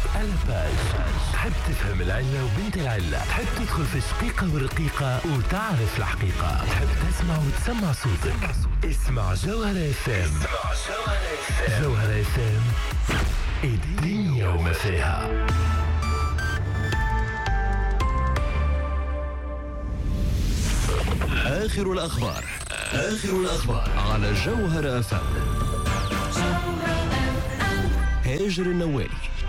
على باج. تحب تفهم العلة وبنت العلة، تحب تدخل في شقيقة ورقيقة وتعرف الحقيقة، تحب تسمع وتسمع صوتك. اسمع جوهرة FM. جوهرة FM، الدنيا وما فيها. آخر الأخبار على جوهرة FM. هاجر النوالي.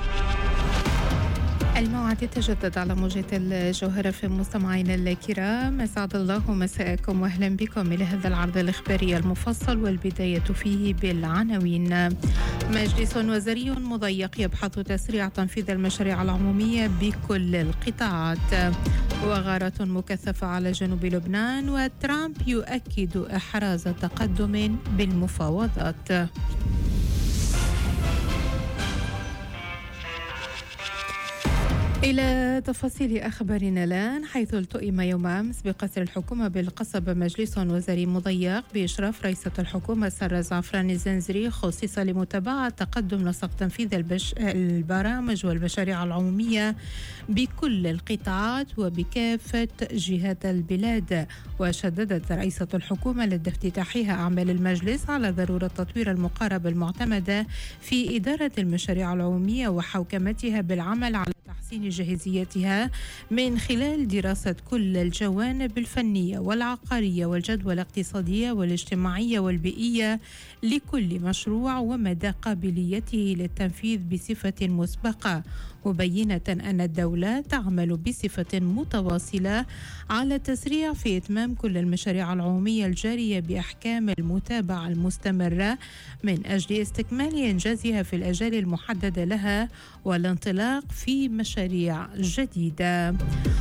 الموعد يتجدد على موجة الجوهرة في مستمعينا الكرام. أسعد الله مساءكم وأهلا بكم إلى هذا العرض الإخباري المفصل، والبداية فيه بالعناوين. مجلس وزاري مضيق يبحث تسريع تنفيذ المشاريع العمومية بكل القطاعات. وغارات مكثفة على جنوب لبنان، وترامب يؤكد إحراز تقدم بالمفاوضات. إلى تفاصيل أخبارنا الآن، حيث التؤم يوم أمس بقصر الحكومة بالقصب مجلس وزاري مضيق بإشراف رئيسة الحكومة سارة زعفران الزنزري، خصص لمتابعة تقدم نسق تنفيذ البرامج والمشاريع العمومية بكل القطاعات وبكافة جهات البلاد. وشددت رئيسة الحكومة لدى افتتاحها أعمال المجلس على ضرورة تطوير المقاربة المعتمدة في إدارة المشاريع العمومية وحوكمتها بالعمل على تحسين جاهزيتها من خلال دراسة كل الجوانب الفنية والعقارية والجدوى الاقتصادية والاجتماعية والبيئية لكل مشروع ومدى قابليته للتنفيذ بصفة مسبقة، مبينة أن الدولة تعمل بصفة متواصلة على تسريع في إتمام كل المشاريع العمومية الجارية بأحكام المتابعة المستمرة من أجل استكمال إنجازها في الأجال المحددة لها والانطلاق في مشاريع جديدة.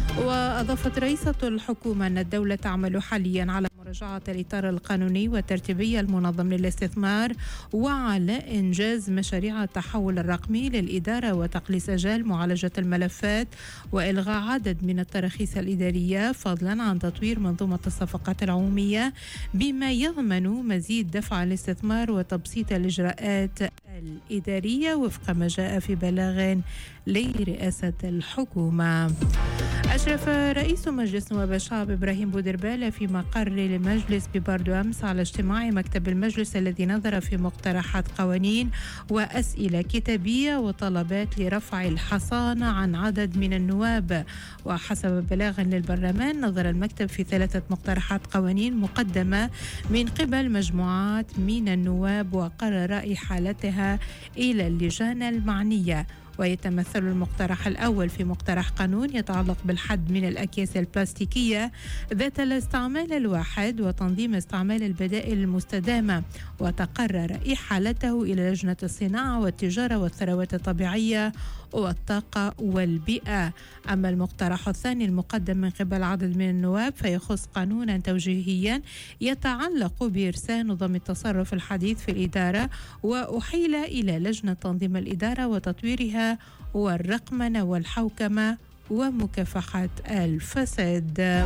وأضافت رئيسة الحكومة أن الدولة تعمل حاليا على مراجعة الإطار القانوني والترتيبي المنظم للاستثمار، وعلى إنجاز مشاريع التحول الرقمي للإدارة وتقليص أجال معالجة الملفات وإلغاء عدد من التراخيص الإدارية، فضلا عن تطوير منظومة الصفقات العمومية بما يضمن مزيد دفع الاستثمار وتبسيط الإجراءات الإدارية وفق ما جاء في بلاغ لرئاسة الحكومة. أشرف رئيس مجلس نواب الشعب إبراهيم بودربالة في مقر المجلس بباردو أمس على اجتماع مكتب المجلس الذي نظر في مقترحات قوانين وأسئلة كتابية وطلبات لرفع الحصانة عن عدد من النواب. وحسب بلاغ للبرلمان، نظر المكتب في 3 مقترحات قوانين مقدمة من قبل مجموعات من النواب وقرر إحالتها إلى اللجان المعنية. ويتمثل المقترح الأول في مقترح قانون يتعلق بالحد من الأكياس البلاستيكية ذات الاستعمال الواحد وتنظيم استعمال البدائل المستدامة، وتقرر إحالته إلى لجنة الصناعة والتجارة والثروات الطبيعية والطاقة والبيئة. أما المقترح الثاني المقدم من قبل عدد من النواب فيخص قانونا توجيهيا يتعلق بإرساء نظام التصرف الحديث في الإدارة، وأحيل إلى لجنة تنظيم الإدارة وتطويرها والرقمنة والحوكمة ومكافحة الفساد.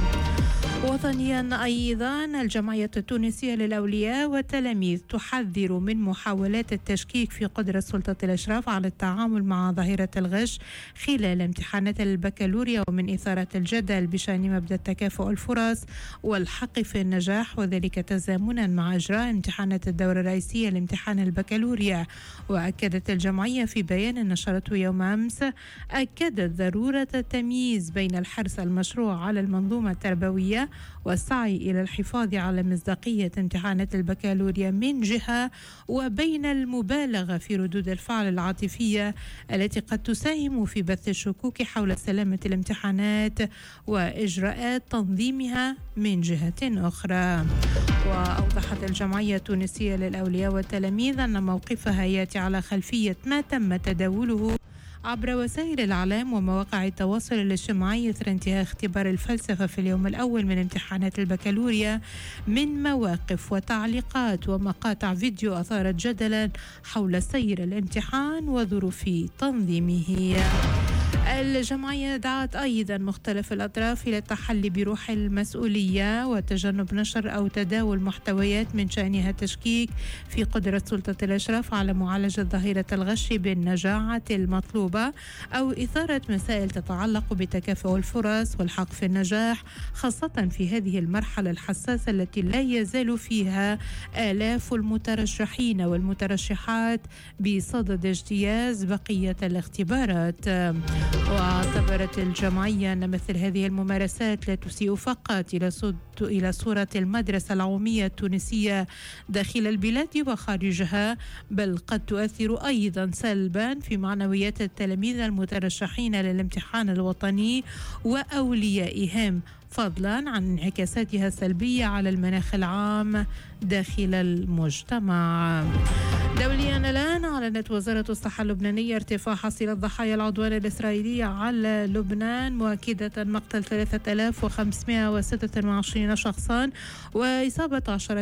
وطنيا أيضا، الجمعية التونسية للأولياء والتلاميذ تحذر من محاولات التشكيك في قدرة سلطة الإشراف على التعامل مع ظاهرة الغش خلال امتحانات البكالوريا، ومن إثارة الجدل بشأن مبدأ تكافؤ الفرص والحق في النجاح، وذلك تزامنا مع إجراء امتحانات الدورة الرئيسية لامتحان البكالوريا. وأكدت الجمعية في بيان نشرته يوم أمس، أكدت ضرورة التمييز بين الحرص المشروع على المنظومة التربوية والسعي إلى الحفاظ على مصداقية امتحانات البكالوريا من جهة، وبين المبالغة في ردود الفعل العاطفية التي قد تساهم في بث الشكوك حول سلامة الامتحانات وإجراءات تنظيمها من جهة أخرى. وأوضحت الجمعية التونسية للأولياء والتلاميذ أن موقفها يأتي على خلفية ما تم تداوله عبر وسائل الإعلام ومواقع التواصل الاجتماعي إثر انتهاء اختبار الفلسفة في اليوم الأول من امتحانات البكالوريا من مواقف وتعليقات ومقاطع فيديو أثارت جدلا حول سير الامتحان وظروف تنظيمه. الجمعية دعت أيضا مختلف الأطراف إلى التحلي بروح المسؤولية وتجنب نشر أو تداول محتويات من شأنها التشكيك في قدرة سلطة الإشراف على معالجة ظاهرة الغش بالنجاعة المطلوبة أو إثارة مسائل تتعلق بتكافؤ الفرص والحق في النجاح، خاصة في هذه المرحلة الحساسة التي لا يزال فيها آلاف المترشحين والمترشحات بصدد اجتياز بقية الاختبارات. واعتبرت الجمعية أن مثل هذه الممارسات لا تسيء فقط إلى صورة المدرسة العمومية التونسية داخل البلاد وخارجها، بل قد تؤثر أيضا سلبا في معنويات التلاميذ المترشحين للامتحان الوطني وأوليائهم، فضلا عن انعكاساتها السلبية على المناخ العام داخل المجتمع. دوليا الآن، أعلنت وزارة الصحة اللبنانية ارتفاع حصيلة ضحايا العدوان الإسرائيلي على لبنان، مؤكدة مقتل 3526 شخصا وإصابة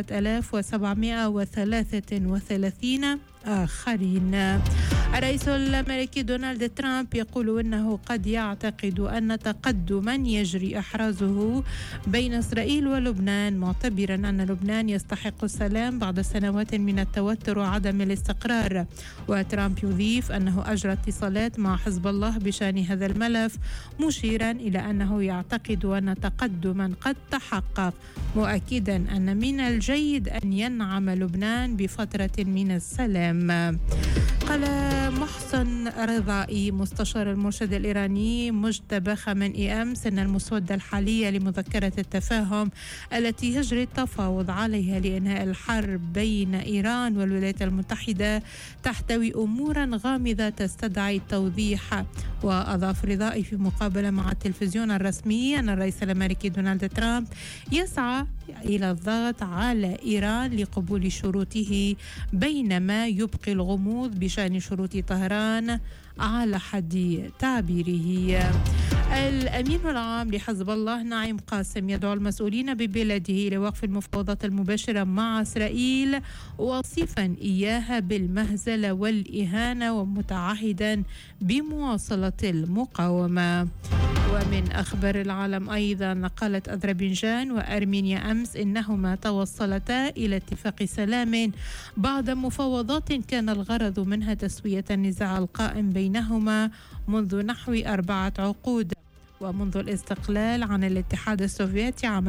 10733 آخرين. الرئيس الأمريكي دونالد ترامب يقول إنه قد يعتقد أن تقدما يجري إحرازه بين إسرائيل ولبنان، معتبرا أن لبنان يستحق السلام بعد سنوات من التوتر وعدم الاستقرار. وترامب يضيف أنه أجرى اتصالات مع حزب الله بشأن هذا الملف، مشيرا إلى أنه يعتقد أن تقدما قد تحقق، مؤكدا أن من الجيد أن ينعم لبنان بفترة من السلام. قال محسن رضائي مستشار المرشد الإيراني مجتبى خامنئي أمس أن المسودة الحالية لمذكرة التفاهم التي يجري التفاوض عليها لإنهاء الحرب بين إيران والولايات المتحدة تحتوي أمورا غامضة تستدعي التوضيح. وأضاف رضائي في مقابلة مع التلفزيون الرسمي أن الرئيس الأمريكي دونالد ترامب يسعى إلى الضغط على إيران لقبول شروطه، بينما يبقي الغموض بشأن شروط طهران على حد تعبيره. الأمين العام لحزب الله نعيم قاسم يدعو المسؤولين ببلاده لوقف المفاوضات المباشرة مع إسرائيل، وصفا إياها بالمهزلة والإهانة، ومتعهدا بمواصلة المقاومة. ومن أخبار العالم أيضا، قالت أذربيجان وأرمينيا أمس إنهما توصلتا إلى اتفاق سلام بعد مفاوضات كان الغرض منها تسوية النزاع القائم بينهما منذ نحو 4 عقود، ومنذ الاستقلال عن الاتحاد السوفيتي عام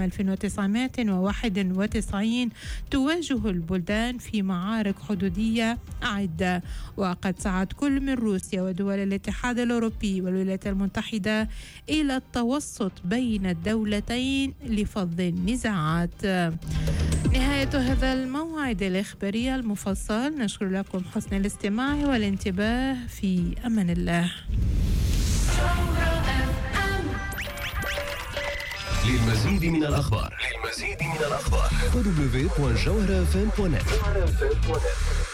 1991 تواجه البلدان في معارك حدودية عدة. وقد سعت كل من روسيا ودول الاتحاد الأوروبي والولايات المتحدة إلى التوسط بين الدولتين لفض النزاعات. نهاية هذا الموعد الإخباري المفصل، نشكر لكم حسن الاستماع والانتباه، في أمان الله. للمزيد من الأخبار www.jawharafm.net